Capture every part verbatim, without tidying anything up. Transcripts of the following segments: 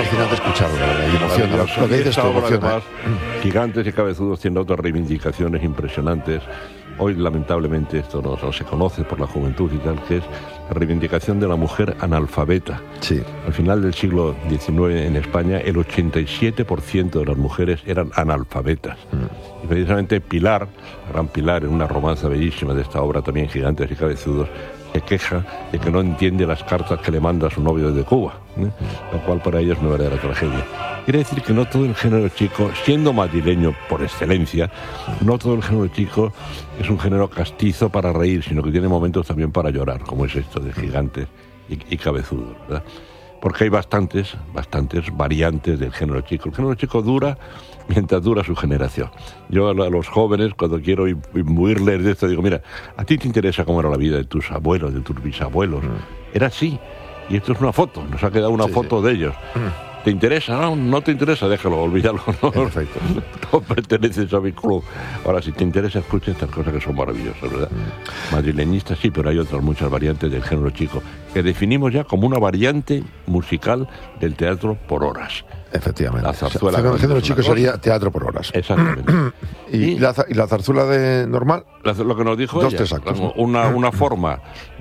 fascinante escucharlo, ¿verdad? Y emociona. Lo que dices tú, emociona. Además, Gigantes y Cabezudos tienen otras reivindicaciones impresionantes. Hoy, lamentablemente, esto no, no se conoce por la juventud y tal, que es la reivindicación de la mujer analfabeta. Sí. Al final del siglo diecinueve en España, el ochenta y siete por ciento de las mujeres eran analfabetas. Mm. Y precisamente Pilar, la gran Pilar, en una romanza bellísima de esta obra también, Gigantes y Cabezudos, se queja de que no entiende las cartas que le manda a su novio desde Cuba, ¿eh? Lo cual para ella es una verdadera tragedia. Quiere decir que no todo el género chico, siendo madrileño por excelencia, no todo el género chico es un género castizo para reír, sino que tiene momentos también para llorar, como es esto de Gigantes y, y Cabezudos, ¿verdad? Porque hay bastantes, bastantes variantes del género chico. El género chico dura mientras dura su generación. Yo a los jóvenes, cuando quiero imbuirles de esto, digo, mira, a ti te interesa cómo era la vida de tus abuelos, de tus bisabuelos. Mm. Era así. Y esto es una foto, nos ha quedado una sí, foto sí. de ellos. Mm. ¿Te interesa? No, no te interesa, déjalo, olvídalo. No, perfecto. No perteneces a mi club. Ahora, si te interesa, escucha estas cosas que son maravillosas, ¿verdad? Mm. Madrileñistas sí, pero hay otras muchas variantes del género chico que definimos ya como una variante musical del teatro por horas. Efectivamente. La zarzuela. O sea, el género chico sería teatro por horas. Exactamente. ¿Y, y, la, ¿Y la zarzuela de normal? La, lo que nos dijo Dos, ella, tres actos, ¿no? una, una forma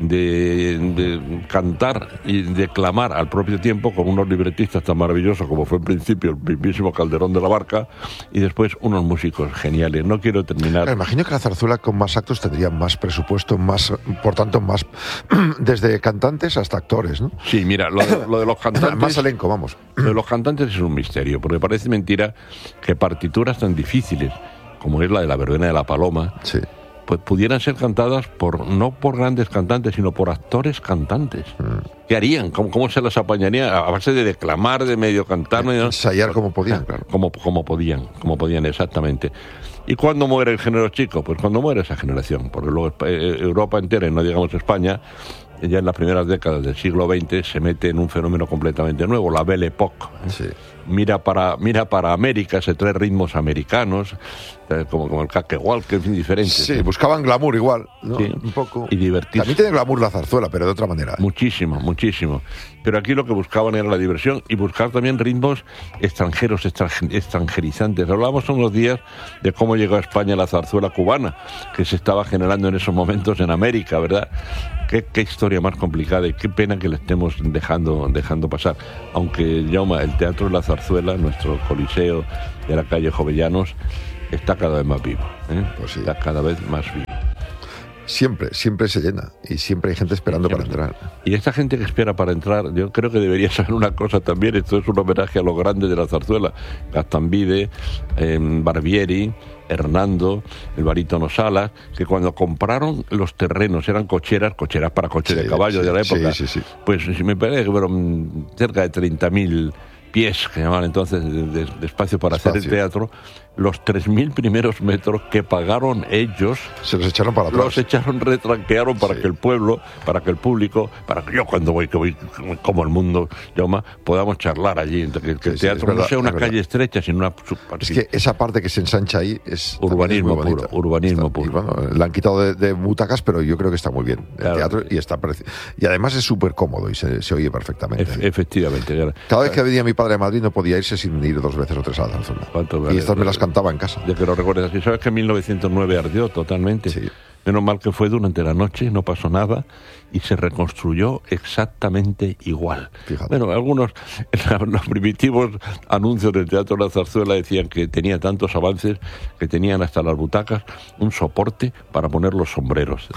de, de cantar y declamar al propio tiempo con unos libretistas tan maravillosos como fue en principio el mismísimo Calderón de la Barca y después unos músicos geniales. No quiero terminar... Claro, imagino que la zarzuela con más actos tendría más presupuesto, más, por tanto, más desde cantantes hasta actores, ¿no? Sí, mira, lo de, lo de los cantantes... más elenco, vamos. Lo de los cantantes es un misterio, porque parece mentira que partituras tan difíciles como es la de la Verbena de la Paloma, sí. pues pudieran ser cantadas por no por grandes cantantes, sino por actores cantantes. Mm. ¿Qué harían? ¿Cómo, ¿Cómo se las apañarían? A base de declamar, de medio cantar, medio... ensayar como podían, claro. Como, como podían, como podían, exactamente. ¿Y cuándo muere el género chico? Pues cuando muere esa generación, porque luego Europa entera, y no digamos España, ya en las primeras décadas del siglo veinte se mete en un fenómeno completamente nuevo, la Belle Époque. Sí. Mira para, mira para América, se trae ritmos americanos, eh, como, como el caquehual, que es indiferente. Sí, buscaban glamour igual, ¿no? Sí, un poco. Y divertirse. También tiene glamour la zarzuela, pero de otra manera. Muchísimo, muchísimo. Pero aquí lo que buscaban era la diversión y buscar también ritmos extranjeros, extranjerizantes. Hablábamos unos días de cómo llegó a España la zarzuela cubana, que se estaba generando en esos momentos en América, ¿verdad? Qué, qué historia más complicada y qué pena que la estemos dejando, dejando pasar. Aunque, Jaume, el teatro de la zarzuela, nuestro coliseo de la calle Jovellanos, está cada vez más vivo, ¿eh? Pues sí. Está cada vez más vivo. Siempre, siempre se llena y siempre hay gente esperando siempre. para entrar. Y esta gente que espera para entrar, yo creo que debería saber una cosa también. Esto es un homenaje a los grandes de la zarzuela: Gastambide, eh, Barbieri, Hernando, el barítono Salas, que cuando compraron los terrenos eran cocheras, cocheras para coches sí, de caballo sí, de la época, sí, sí, sí. pues me parece que fueron cerca de treinta mil pies, que llamaban entonces, de, de, de espacio para espacio. hacer el teatro. Los tres mil primeros metros que pagaron ellos... Se los echaron para atrás. Los echaron, retranquearon para sí. que el pueblo, para que el público, para que yo cuando voy, que voy como el mundo, Jaume, podamos charlar allí. Que, que sí, el teatro sí, verdad, no sea una calle estrecha, sino una... Es que esa parte que se ensancha ahí es... Urbanismo es puro, urbanismo está, puro. Y bueno, la han quitado de, de butacas, pero yo creo que está muy bien el claro. teatro y está y además es súper cómodo y se, se oye perfectamente. Ef, efectivamente. Cada claro. vez que venía mi padre a Madrid no podía irse sin ir dos veces o tres a la zarzuela. Y estas me las cantaba en casa. De que lo recuerdas así. ¿Sabes que en mil novecientos nueve ardió totalmente? Sí. Menos mal que fue durante la noche, no pasó nada y se reconstruyó exactamente igual. Fíjate. Bueno, algunos, los primitivos anuncios del Teatro de la Zarzuela decían que tenía tantos avances que tenían hasta las butacas un soporte para poner los sombreros.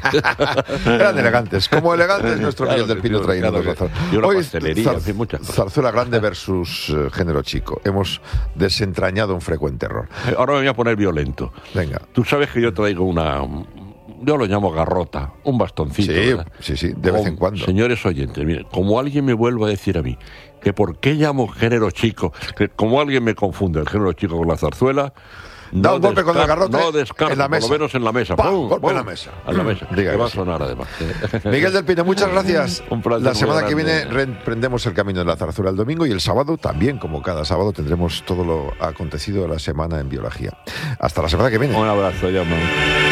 Eran elegantes, como elegantes nuestro Miguel del Pino traído. Y una pastelería, zar, en fin, muchas cosas. Zarzuela grande versus uh, género chico. Hemos desentrañado un frecuente error. Ahora me voy a poner violento. Venga. Tú sabes que yo traigo una... Yo lo llamo garrota, un bastoncito. Sí, ¿verdad? sí, sí, de vez en cuando. Señores oyentes, miren, como alguien me vuelva a decir a mí que por qué llamo género chico, que como alguien me confunde el género chico con la zarzuela, da no un golpe con el garrote no descarto, en la mesa. por lo menos en la mesa. ¡Pam! ¡Pum! Golpe ¡Pum! en la mesa. En la mesa. Diga que va a sí. sonar además. Miguel del Pino, muchas gracias. Un placer. La semana que grande. viene reemprendemos el camino de la zarzuela el domingo y el sábado también, como cada sábado, tendremos todo lo acontecido de la semana en biología. Hasta la semana que viene. Un abrazo, ya, man.